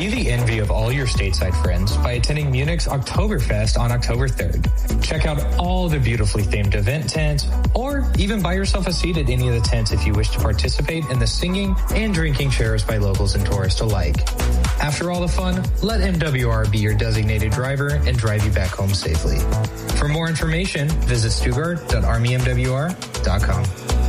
Be the envy of all your stateside friends by attending Munich's Oktoberfest on October 3rd. Check out all the beautifully themed event tents, or even buy yourself a seat at any of the tents if you wish to participate in the singing and drinking shares by locals and tourists alike. After all the fun, let MWR be your designated driver and drive you back home safely. For more information, visit Stuttgart.armymwr.com.